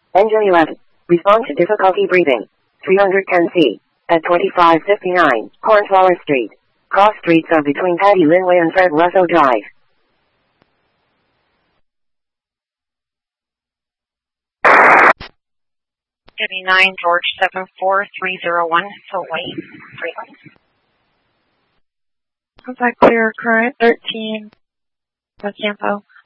Engine 11. Respond to difficulty breathing. 310C. At 2559, Cornflower Street. Cross streets are between Patty Linway and Fred Russo Drive. Debbie 9, George 74301, Hawaii, Freeland. Contact clear, current 13, Campo.